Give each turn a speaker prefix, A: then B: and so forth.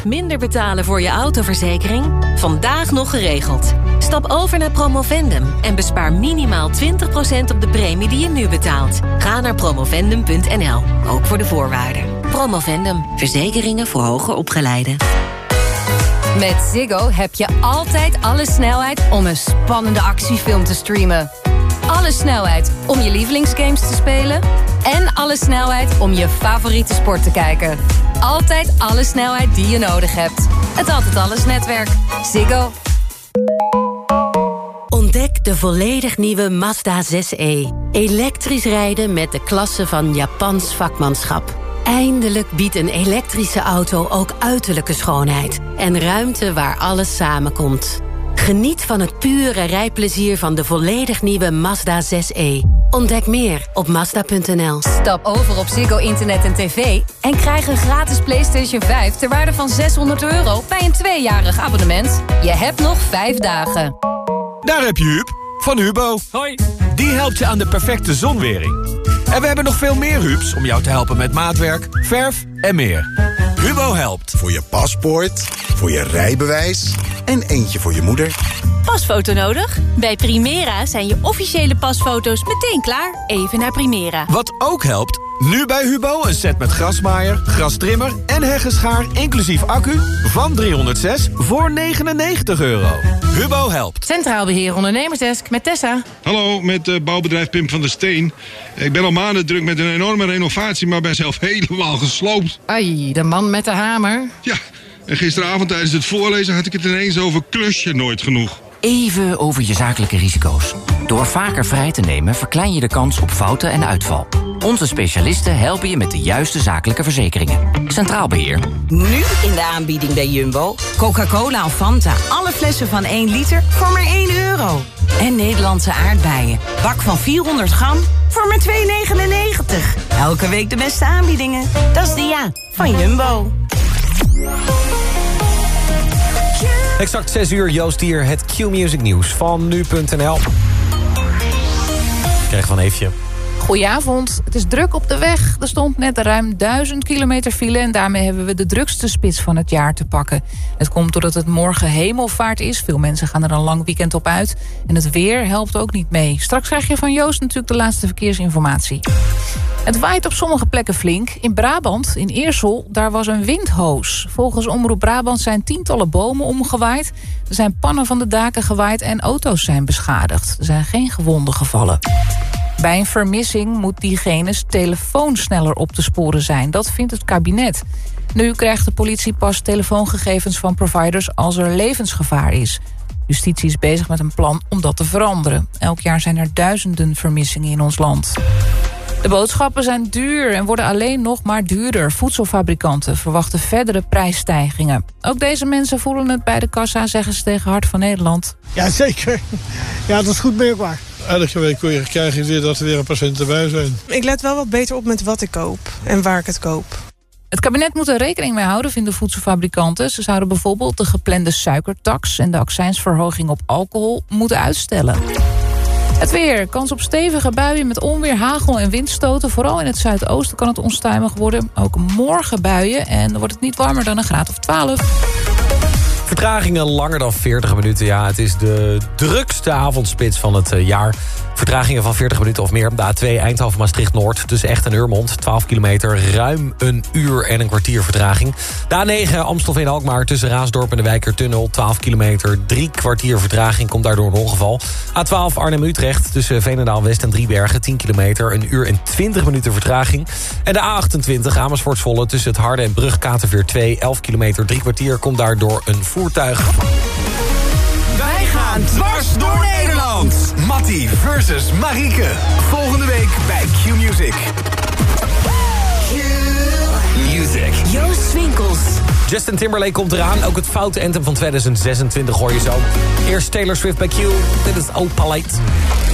A: minder betalen voor je autoverzekering? Vandaag nog geregeld. Stap over naar Promovendum en bespaar minimaal 20% op de premie die je nu betaalt. Ga naar promovendum.nl, ook voor de voorwaarden. Promovendum, verzekeringen voor hoger opgeleiden.
B: Met Ziggo heb je altijd alle snelheid om een spannende actiefilm te streamen. Alle snelheid om je lievelingsgames te spelen. En alle snelheid om je favoriete sport te kijken. Altijd alle snelheid die je nodig hebt. Het Altijd Alles netwerk. Ziggo.
A: Ontdek de volledig nieuwe Mazda 6e. Elektrisch rijden met de klasse van Japans vakmanschap. Eindelijk biedt een elektrische auto ook uiterlijke schoonheid. En ruimte waar alles samenkomt. Geniet van het pure rijplezier van de volledig nieuwe Mazda 6e. Ontdek meer op Mazda.nl.
B: Stap over op Ziggo Internet en TV en krijg een gratis PlayStation 5 ter waarde van €600 bij een 2-jarig abonnement. Je hebt nog 5 dagen.
C: Daar heb je Huub van Hubo.
D: Hoi.
C: Die helpt je aan de perfecte zonwering. En we hebben nog veel meer Hubs om jou te helpen met maatwerk, verf en meer. Hubo helpt.
E: Voor je paspoort, voor je rijbewijs en eentje voor je moeder.
F: Pasfoto nodig? Bij Primera zijn je officiële pasfoto's meteen klaar. Even naar Primera.
C: Wat ook helpt, nu bij Hubo een set met grasmaaier, grastrimmer en heggenschaar inclusief accu van 306 voor €99. Hubo helpt.
G: Centraal Beheer Ondernemersdesk met Tessa.
H: Hallo, met bouwbedrijf Pim van der Steen. Ik ben al maanden druk met een enorme renovatie, maar ben zelf helemaal gesloopt.
G: Ai, de man met de hamer.
H: Ja, en gisteravond tijdens het voorlezen had ik het ineens over klusje nooit genoeg.
I: Even over je zakelijke risico's. Door vaker vrij te nemen verklein je de kans op fouten en uitval. Onze specialisten helpen je met de juiste zakelijke verzekeringen. Centraal Beheer.
J: Nu in de aanbieding bij Jumbo. Coca-Cola of Fanta. Alle flessen van 1 liter voor maar €1. En Nederlandse aardbeien. Bak van 400 gram voor maar €2,99. Elke week de beste aanbiedingen. Dat is de ja van Jumbo.
D: Exact 6 uur, Joost hier, het Q-Music nieuws van nu.nl. Ik krijg van Eefje.
K: Goedenavond. Het is druk op de weg. Er stond net ruim 1000 kilometer file en daarmee hebben we de drukste spits van het jaar te pakken. Het komt doordat het morgen hemelvaart is. Veel mensen gaan er een lang weekend op uit. En het weer helpt ook niet mee. Straks krijg je van Joost natuurlijk de laatste verkeersinformatie. Het waait op sommige plekken flink. In Brabant, in Eersel, daar was een windhoos. Volgens Omroep Brabant zijn tientallen bomen omgewaaid. Er zijn pannen van de daken gewaaid en auto's zijn beschadigd. Er zijn geen gewonden gevallen. Bij een vermissing moet diegene's telefoon sneller op te sporen zijn. Dat vindt het kabinet. Nu krijgt de politie pas telefoongegevens van providers als er levensgevaar is. Justitie is bezig met een plan om dat te veranderen. Elk jaar zijn er duizenden vermissingen in ons land. De boodschappen zijn duur en worden alleen nog maar duurder. Voedselfabrikanten verwachten verdere prijsstijgingen. Ook deze mensen voelen het bij de kassa, zeggen ze tegen Hart van Nederland.
L: Ja, zeker. Ja, dat is goed merkbaar.
M: Elke week krijg je weer dat er weer een patiënt erbij zijn.
N: Ik let wel wat beter op met wat ik koop en waar ik het koop.
K: Het kabinet moet er rekening mee houden, vinden voedselfabrikanten. Ze zouden bijvoorbeeld de geplande suikertax en de accijnsverhoging op alcohol moeten uitstellen. Het weer. Kans op stevige buien met onweer, hagel en windstoten. Vooral in het zuidoosten kan het onstuimig worden. Ook morgen buien en dan wordt het niet warmer dan een graad of 12.
D: Vertragingen langer dan 40 minuten. Ja, het is de drukste avondspits van het jaar. Vertragingen van 40 minuten of meer. De A2 Eindhoven-Maastricht-Noord tussen Echt en Urmond. 12 kilometer, ruim een uur en een kwartier vertraging. De A9 Amstelveen-Alkmaar tussen Raasdorp en de Wijkertunnel. 12 kilometer, 3 kwartier vertraging. Komt daardoor een ongeval. A12 Arnhem-Utrecht tussen Veenendaal-West en Driebergen. 10 kilometer, een uur en 20 minuten vertraging. En de A28 Amersfoort-Zwolle tussen het Harde en Brug-Katerveer 2. 11 kilometer, 3 kwartier. Komt daardoor een voertuig.
O: Wij gaan dwars door Nederland. Mattie versus Marieke. Volgende week bij Q-Music.
A: Q-Music. Joost Swinkels.
D: Justin Timberlake komt eraan. Ook het foute anthem van 2026 hoor je zo. Eerst Taylor Swift bij Q. Dit is Opalite.